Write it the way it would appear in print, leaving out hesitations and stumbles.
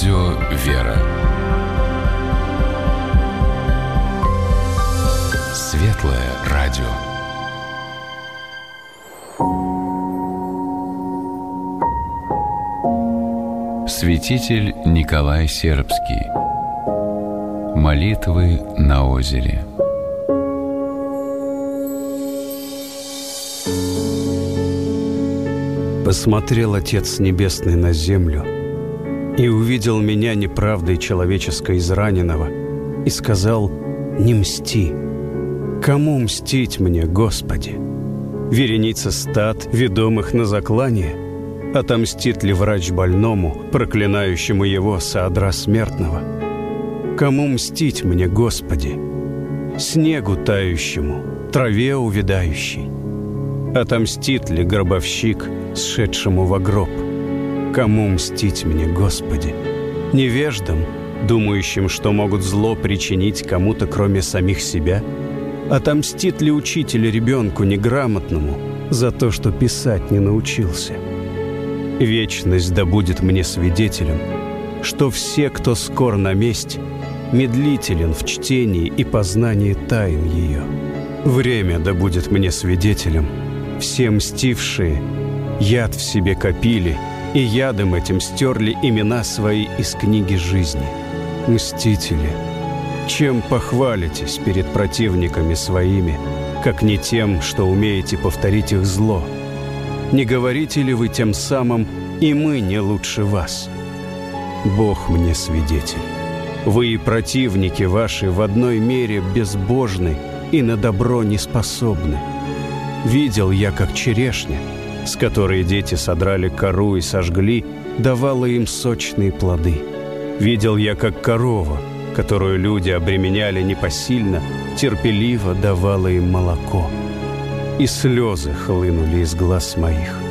Радио «Вера». Светлое радио. Святитель Николай Сербский. Молитвы на озере. Посмотрел Отец Небесный на землю и увидел меня неправдой человеческой израненного и сказал: «Не мсти. Кому мстить мне, Господи? Вереница стад, ведомых на заклание? Отомстит ли врач больному, проклинающему его со одра смертного? Кому мстить мне, Господи? Снегу тающему, траве увядающей? Отомстит ли гробовщик, сшедшему во гроб? Кому мстить мне, Господи? Невеждам, думающим, что могут зло причинить кому-то, кроме самих себя? Отомстит ли учитель ребенку неграмотному за то, что писать не научился? Вечность да будет мне свидетелем, что все, кто скор на месть, медлителен в чтении и познании тайн ее. Время да будет мне свидетелем, все мстившие яд в себе копили и ядом этим стерли имена свои из книги жизни. Мстители, чем похвалитесь перед противниками своими, как не тем, что умеете повторить их зло? Не говорите ли вы тем самым: и мы не лучше вас? Бог мне свидетель. Вы и противники ваши в одной мере безбожны и на добро не способны. Видел я, как черешня, с которой дети содрали кору и сожгли, давала им сочные плоды. Видел я, как корова, которую люди обременяли непосильно, терпеливо давала им молоко. И слезы хлынули из глаз моих.